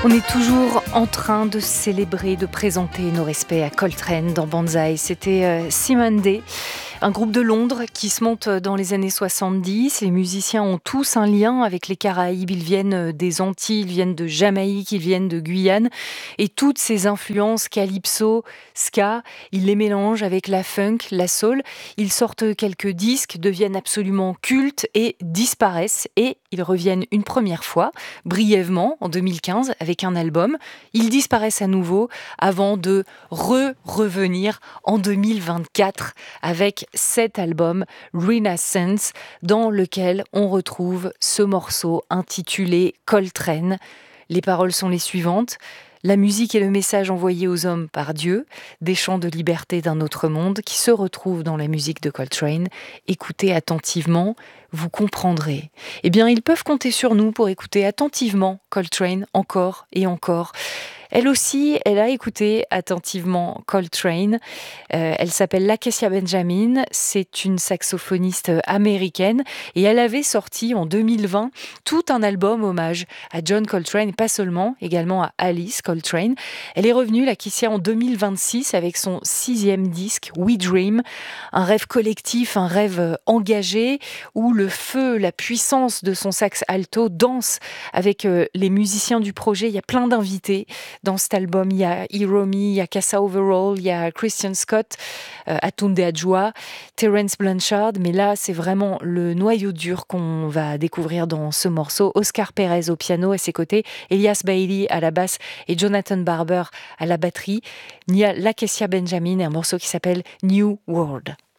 On est toujours en train de célébrer, de présenter nos respects à Coltrane dans Banzai. C'était Simone Day, un groupe de Londres qui se monte dans les années 70. Les musiciens ont tous un lien avec les Caraïbes. Ils viennent des Antilles, ils viennent de Jamaïque, ils viennent de Guyane. Et toutes ces influences calypso, ska, ils les mélangent avec la funk, la soul. Ils sortent quelques disques, deviennent absolument cultes et disparaissent. Et ils reviennent une première fois, brièvement, en 2015, avec un album. Ils disparaissent à nouveau avant de revenir en 2024 avec cet album Renaissance dans lequel on retrouve ce morceau intitulé Coltrane. Les paroles sont les suivantes. La musique est le message envoyé aux hommes par Dieu, des chants de liberté d'un autre monde qui se retrouvent dans la musique de Coltrane. Écoutez attentivement, vous comprendrez. Eh bien, ils peuvent compter sur nous pour écouter attentivement Coltrane encore et encore. Elle aussi, elle a écouté attentivement Coltrane. Elle s'appelle Lakecia Benjamin. C'est une saxophoniste américaine et elle avait sorti en 2020 tout un album hommage à John Coltrane, et pas seulement, également à Alice Coltrane. Elle est revenue, Lakecia, en 2026 avec son 6e disque, We Dream. Un rêve collectif, un rêve engagé où le feu, la puissance de son sax alto danse avec les musiciens du projet. Il y a plein d'invités dans cet album. Il y a Hiromi, il y a Casa Overall, il y a Christian Scott, Atunde Adjoa, Terence Blanchard. Mais là, c'est vraiment le noyau dur qu'on va découvrir dans ce morceau. Oscar Perez au piano à ses côtés, Elias Bailey à la basse et Jonathan Barber à la batterie. Il y a Lakecia Benjamin et un morceau qui s'appelle New World.